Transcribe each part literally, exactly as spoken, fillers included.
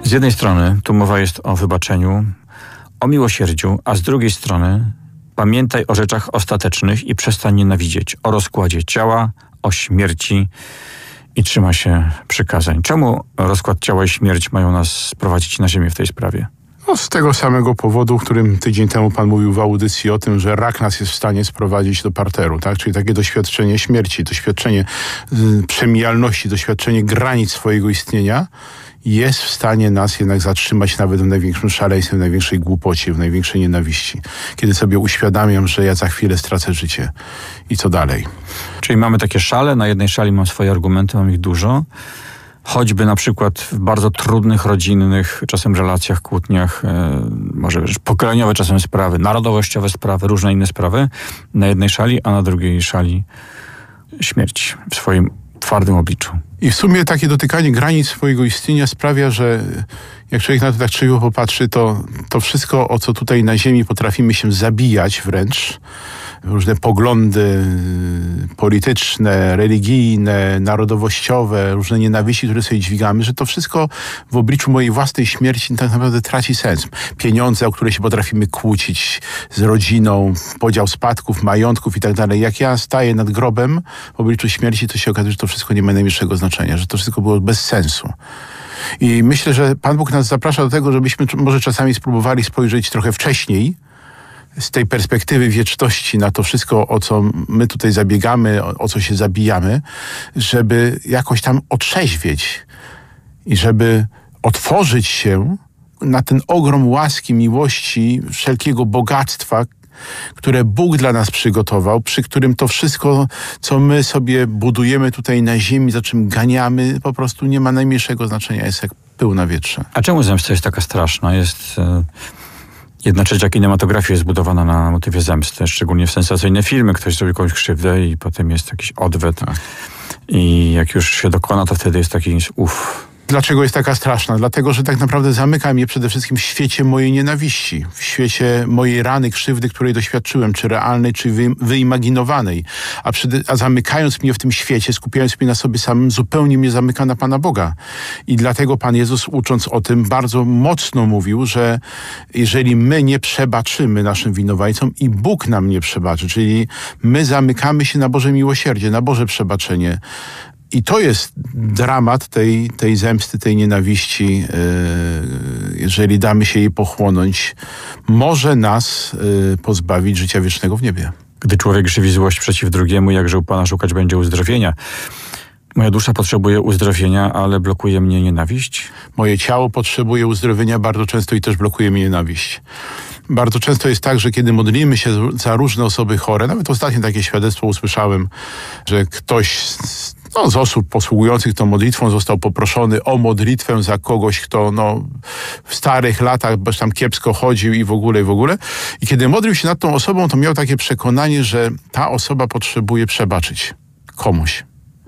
Z jednej strony tu mowa jest o wybaczeniu, o miłosierdziu, a z drugiej strony pamiętaj o rzeczach ostatecznych i przestań nienawidzieć, o rozkładzie ciała, o śmierci i trzyma się przykazań. Czemu rozkład ciała i śmierć mają nas sprowadzić na ziemię w tej sprawie? No, z tego samego powodu, o którym tydzień temu pan mówił w audycji o tym, że rak nas jest w stanie sprowadzić do parteru, tak? Czyli takie doświadczenie śmierci, doświadczenie y, przemijalności, doświadczenie granic swojego istnienia jest w stanie nas jednak zatrzymać nawet w największym szaleństwie, w największej głupocie, w największej nienawiści. Kiedy sobie uświadamiam, że ja za chwilę stracę życie. I co dalej? Czyli mamy takie szale, na jednej szali mam swoje argumenty, mam ich dużo. Choćby na przykład w bardzo trudnych, rodzinnych, czasem relacjach, kłótniach, e, może wiesz, pokoleniowe czasem sprawy, narodowościowe sprawy, różne inne sprawy na jednej szali, a na drugiej szali śmierć w swoim twardym obliczu. I w sumie takie dotykanie granic swojego istnienia sprawia, że jak człowiek na to tak trzeźwo popatrzy, to, to wszystko, o co tutaj na ziemi potrafimy się zabijać wręcz, różne poglądy polityczne, religijne, narodowościowe, różne nienawiści, które sobie dźwigamy, że to wszystko w obliczu mojej własnej śmierci tak naprawdę traci sens. Pieniądze, o które się potrafimy kłócić z rodziną, podział spadków, majątków i tak dalej. Jak ja staję nad grobem w obliczu śmierci, to się okazuje, że to wszystko nie ma najmniejszego znaczenia, że to wszystko było bez sensu. I myślę, że Pan Bóg nas zaprasza do tego, żebyśmy może czasami spróbowali spojrzeć trochę wcześniej, z tej perspektywy wieczności na to wszystko, o co my tutaj zabiegamy, o, o co się zabijamy, żeby jakoś tam otrzeźwieć i żeby otworzyć się na ten ogrom łaski, miłości, wszelkiego bogactwa, które Bóg dla nas przygotował, przy którym to wszystko, co my sobie budujemy tutaj na ziemi, za czym ganiamy, po prostu nie ma najmniejszego znaczenia, jest jak pył na wietrze. A czemu zemsta jest taka straszna? Jest... E... Jedna trzecia kinematografii jest zbudowana na motywie zemsty, szczególnie w sensacyjne filmy. Ktoś zrobi komuś krzywdę i potem jest jakiś odwet. Tak. I jak już się dokona, to wtedy jest taki uff. Dlaczego jest taka straszna? Dlatego, że tak naprawdę zamyka mnie przede wszystkim w świecie mojej nienawiści, w świecie mojej rany, krzywdy, której doświadczyłem, czy realnej, czy wy, wyimaginowanej. A, przed, a zamykając mnie w tym świecie, skupiając mnie na sobie samym, zupełnie mnie zamyka na Pana Boga. I dlatego Pan Jezus, ucząc o tym, bardzo mocno mówił, że jeżeli my nie przebaczymy naszym winowajcom i Bóg nam nie przebaczy, czyli my zamykamy się na Boże miłosierdzie, na Boże przebaczenie, i to jest dramat tej, tej zemsty, tej nienawiści, yy, jeżeli damy się jej pochłonąć, może nas yy, pozbawić życia wiecznego w niebie. Gdy człowiek żywi złość przeciw drugiemu, jakże u Pana szukać będzie uzdrowienia. Moja dusza potrzebuje uzdrowienia, ale blokuje mnie nienawiść. Moje ciało potrzebuje uzdrowienia bardzo często i też blokuje mnie nienawiść. Bardzo często jest tak, że kiedy modlimy się za różne osoby chore, nawet ostatnio takie świadectwo usłyszałem, że ktoś z, no, z osób posługujących tą modlitwą został poproszony o modlitwę za kogoś, kto no, w starych latach bez tam kiepsko chodził i w ogóle, i w ogóle. I kiedy modlił się nad tą osobą, to miał takie przekonanie, że ta osoba potrzebuje przebaczyć komuś.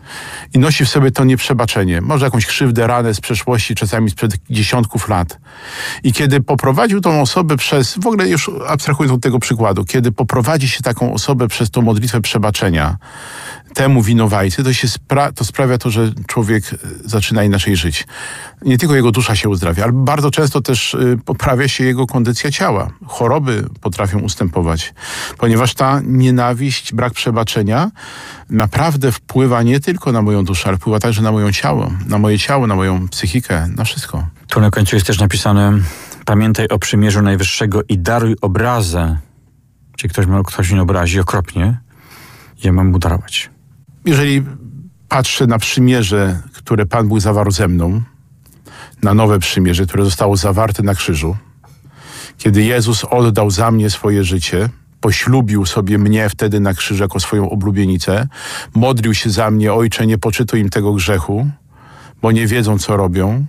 I nosi w sobie to nieprzebaczenie. Może jakąś krzywdę, ranę z przeszłości, czasami sprzed dziesiątków lat. I kiedy poprowadził tą osobę przez, w ogóle już abstrahując od tego przykładu, kiedy poprowadzi się taką osobę przez tą modlitwę przebaczenia temu winowajcy, to, się spra- to sprawia to, że człowiek zaczyna inaczej żyć. Nie tylko jego dusza się uzdrawia, ale bardzo często też y, poprawia się jego kondycja ciała. Choroby potrafią ustępować, ponieważ ta nienawiść, brak przebaczenia naprawdę wpływa nie tylko na moją duszę, ale wpływa także na moje ciało, na moje ciało, na moją psychikę, na wszystko. Tu na końcu jest też napisane: pamiętaj o przymierzu Najwyższego i daruj obrazę. Czyli ktoś, ktoś mnie obrazi okropnie, ja mam mu darować. Jeżeli patrzę na przymierze, które Pan Bóg zawarł ze mną, na nowe przymierze, które zostało zawarte na krzyżu, kiedy Jezus oddał za mnie swoje życie, poślubił sobie mnie wtedy na krzyżu jako swoją oblubienicę, modlił się za mnie: Ojcze, nie poczytuj im tego grzechu, bo nie wiedzą, co robią,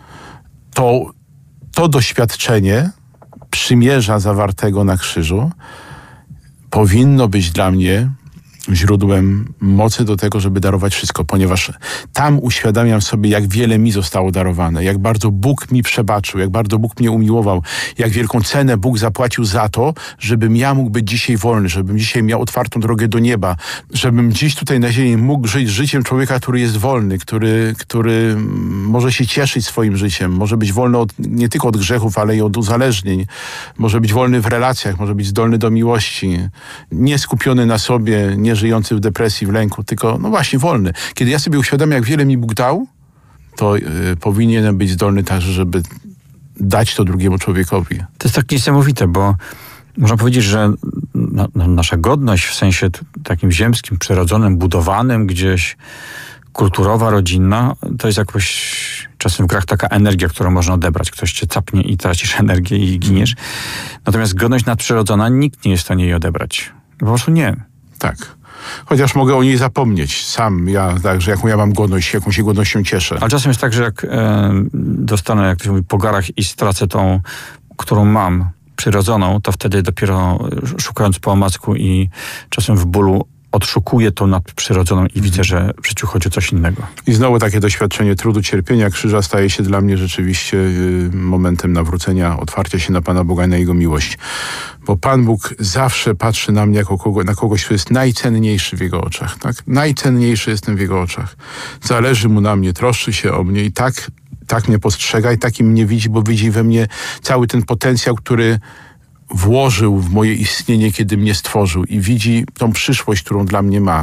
to to doświadczenie przymierza zawartego na krzyżu powinno być dla mnie źródłem mocy do tego, żeby darować wszystko, ponieważ tam uświadamiam sobie, jak wiele mi zostało darowane, jak bardzo Bóg mi przebaczył, jak bardzo Bóg mnie umiłował, jak wielką cenę Bóg zapłacił za to, żebym ja mógł być dzisiaj wolny, żebym dzisiaj miał otwartą drogę do nieba, żebym dziś tutaj na ziemi mógł żyć życiem człowieka, który jest wolny, który, który może się cieszyć swoim życiem, może być wolny od, nie tylko od grzechów, ale i od uzależnień, może być wolny w relacjach, może być zdolny do miłości, nie skupiony na sobie, nie żyjący w depresji, w lęku, tylko no właśnie wolny. Kiedy ja sobie uświadamiam, jak wiele mi Bóg dał, to y, powinienem być zdolny także, żeby dać to drugiemu człowiekowi. To jest tak niesamowite, bo można powiedzieć, że na, na nasza godność w sensie t- takim ziemskim, przyrodzonym, budowanym gdzieś, kulturowa, rodzinna, to jest jakoś czasem w grach taka energia, którą można odebrać. Ktoś cię capnie i tracisz energię i giniesz. Natomiast godność nadprzyrodzona, nikt nie jest w stanie jej odebrać. Po prostu nie. Tak. Chociaż mogę o niej zapomnieć sam, ja, także jaką ja mam godność, jaką się godnością cieszę. Ale czasem jest tak, że jak e, dostanę, jak to się mówi, po garach i stracę tą, którą mam, przyrodzoną, to wtedy dopiero szukając po omacku i czasem w bólu odszukuję tą nadprzyrodzoną i widzę, że w życiu chodzi o coś innego. I znowu takie doświadczenie trudu, cierpienia, krzyża staje się dla mnie rzeczywiście y, momentem nawrócenia, otwarcia się na Pana Boga i na Jego miłość. Bo Pan Bóg zawsze patrzy na mnie jako kogo, na kogoś, kto jest najcenniejszy w Jego oczach. Tak? Najcenniejszy jestem w Jego oczach. Zależy Mu na mnie, troszczy się o mnie i tak, tak mnie postrzega i tak mnie widzi, bo widzi we mnie cały ten potencjał, który włożył w moje istnienie, kiedy mnie stworzył i widzi tą przyszłość, którą dla mnie ma.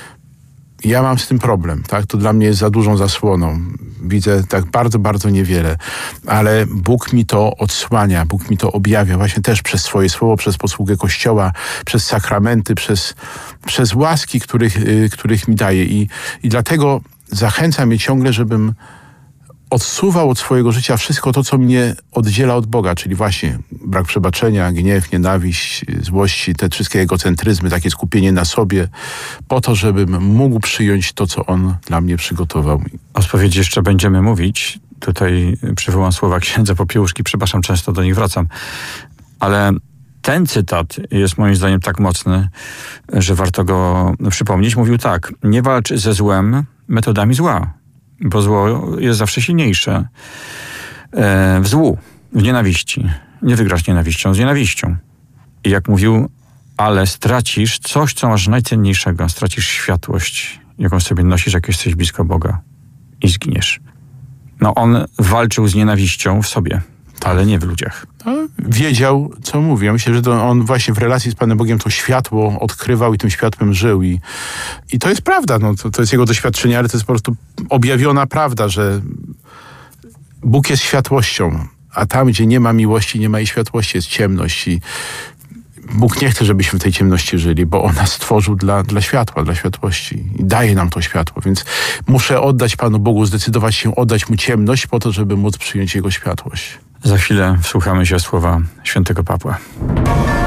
Ja mam z tym problem, tak? To dla mnie jest za dużą zasłoną. Widzę tak bardzo, bardzo niewiele, ale Bóg mi to odsłania, Bóg mi to objawia właśnie też przez swoje słowo, przez posługę Kościoła, przez sakramenty, przez, przez łaski, których, y, których mi daje. I, i dlatego zachęca mnie ciągle, żebym odsuwał od swojego życia wszystko to, co mnie oddziela od Boga, czyli właśnie brak przebaczenia, gniew, nienawiść, złości, te wszystkie egocentryzmy, takie skupienie na sobie, po to, żebym mógł przyjąć to, co On dla mnie przygotował. O spowiedzi jeszcze będziemy mówić. Tutaj przywołam słowa księdza Popiełuszki, przepraszam, często do nich wracam. Ale ten cytat jest moim zdaniem tak mocny, że warto go przypomnieć. Mówił tak: nie walcz ze złem metodami zła, bo zło jest zawsze silniejsze. E, w złu, w nienawiści. Nie wygrasz nienawiścią z nienawiścią. I jak mówił, ale stracisz coś, co masz najcenniejszego. Stracisz światłość, jaką sobie nosisz, jak jesteś blisko Boga. I zginiesz. No on walczył z nienawiścią w sobie, ale nie w ludziach. No, wiedział, co mówi. Ja myślę, że to on właśnie w relacji z Panem Bogiem to światło odkrywał i tym światłem żył. I, i to jest prawda. No, to, to jest jego doświadczenie, ale to jest po prostu objawiona prawda, że Bóg jest światłością, a tam, gdzie nie ma miłości, nie ma i światłości, jest ciemność. I Bóg nie chce, żebyśmy w tej ciemności żyli, bo On nas stworzył dla, dla światła, dla światłości i daje nam to światło, więc muszę oddać Panu Bogu, zdecydować się oddać Mu ciemność po to, żeby móc przyjąć Jego światłość. Za chwilę wsłuchamy się słowa świętego Pawła.